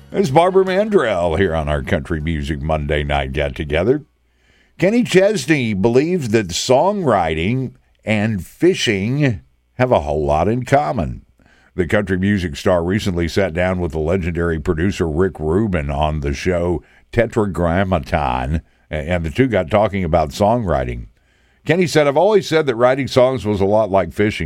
It's Barbara Mandrell here on our Country Music Monday Night Get-Together. Kenny Chesney believes that songwriting and fishing have a whole lot in common. The country music star recently sat down with the legendary producer Rick Rubin on the show Tetragrammaton, and the two got talking about songwriting. Kenny said, "I've always said that writing songs was a lot like fishing.